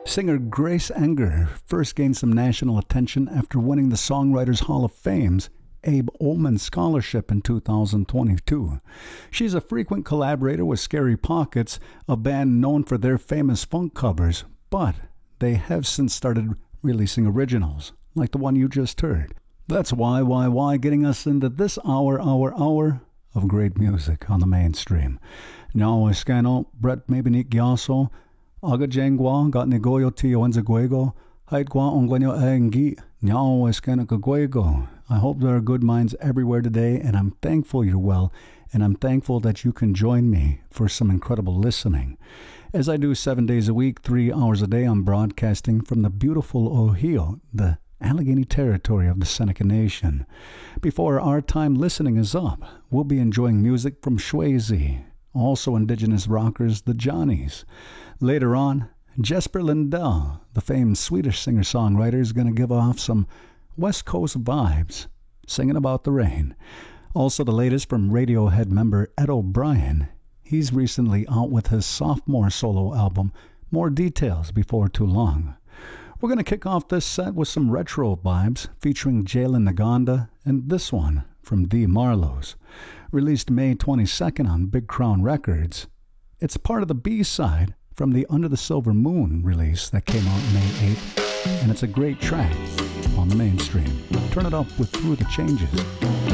Singer Grace Enger first gained some national attention after winning the Songwriters Hall of Fame's Abe Olman Scholarship in 2022. She's a frequent collaborator with Scary Pockets, a band known for their famous funk covers, but they have since started releasing originals, like the one you just heard. That's why, getting us into this hour of great music on the mainstream. Now, Scano, Brett Mabinik Gyaso, Aga Jengwa, Got Negoyo Tio Enzaguego, Haitgwa Ongwenyo Engi, Nyao Escana Kaguego. I hope there are good minds everywhere today, and I'm thankful you're well, and I'm thankful that you can join me for some incredible listening. As I do 7 days a week, 3 hours a day, I'm broadcasting from the beautiful Ohio, the Allegheny territory of the Seneca Nation. Before our time listening is up, we'll be enjoying music from Shwayze, also indigenous rockers, the Johnnies. Later on, Jesper Lindell, the famed Swedish singer-songwriter, is going to give off some West Coast vibes, singing about the rain. Also the latest from Radiohead member Ed O'Brien. He's recently out with his sophomore solo album. More details before too long. We're going to kick off this set with some retro vibes featuring Jalen Naganda and this one from The Marlows. Released May 22nd on Big Crown Records. It's part of the B-side from the Under the Silver Moon release that came out May 8th, and it's a great track on the mainstream. Turn it up with Through the Changes.